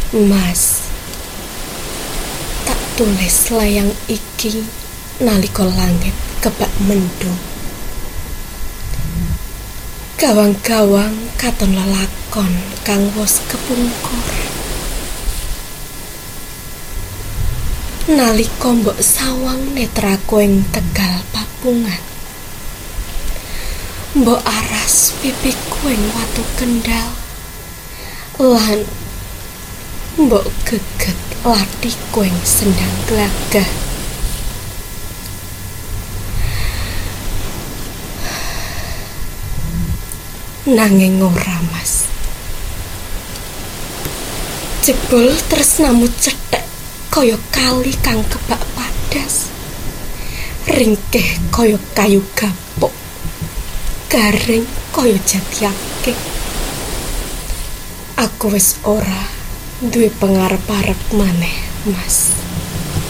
Mas, tak tulis layang iki nalika langit kebak mendung. Gawang-gawang katon lelakon kang wis kepungkur. Nalika mbok sawang netraku ing Tegal Papungan, mbok aras pipiku ing watu kendal, lan mbok geget latiku ing sendang glagah. Nanging ora, Mas. Jebul tresnamu cethek kaya kali kang kebak padas, ringkih kaya kayu gapuk, garing kaya jati akeh. Aku wis ora duwe pangarep-arep maneh, Mas.